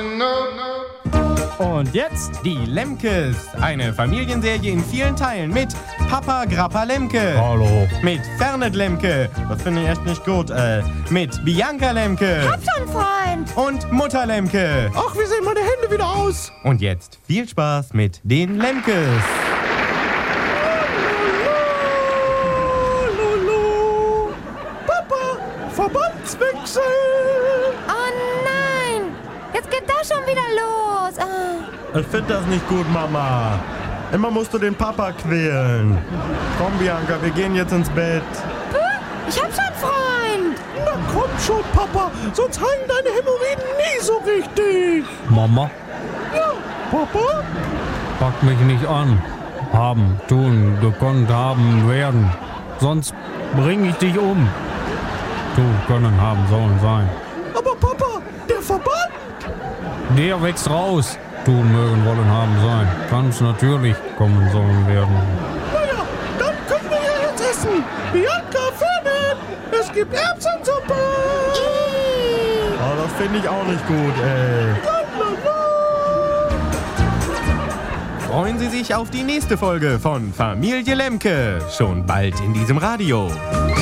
Und jetzt die Lemkes. Eine Familienserie in vielen Teilen mit Papa Grappa Lemke. Hallo. Mit Fernet Lemke. Das finde ich echt nicht gut. Mit Bianca Lemke. Hab schon einen Freund. Und Mutter Lemke. Ach, wie sehen meine Hände wieder aus? Und jetzt viel Spaß mit den Lemkes. Papa, Verbandswechsel. Oh nein. Jetzt geht das schon wieder los. Ich finde das nicht gut, Mama. Immer musst du den Papa quälen. Komm, Bianca, wir gehen jetzt ins Bett. Ich hab schon einen Freund. Na komm schon, Papa, sonst heilen deine Hämorrhoiden nie so richtig. Mama, Ja, Papa? pack mich nicht an. Haben, tun, gekonnt, haben, werden. Sonst bring ich dich um. Tun, können, haben, sollen, sein. Aber Papa, der Verband? Der wächst raus. Tun, mögen, wollen, haben, sein. Ganz natürlich kommen, sollen, werden. Naja, dann können wir ja jetzt essen. Bianca, Fernet, es gibt Erbsensuppe. Oh, das finde ich auch nicht gut, ey. Freuen Sie sich auf die nächste Folge von Familie Lemke. Schon bald in diesem Radio.